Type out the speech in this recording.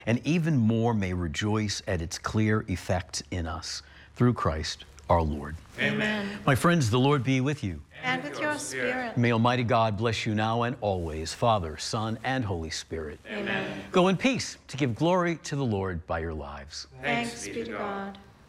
and even more may rejoice at its clear effect in us. Through Christ our Lord. Amen. My friends, the Lord be with you. And with your spirit. May Almighty God bless you now and always, Father, Son, and Holy Spirit. Amen. Go in peace to give glory to the Lord by your lives. Thanks be to God.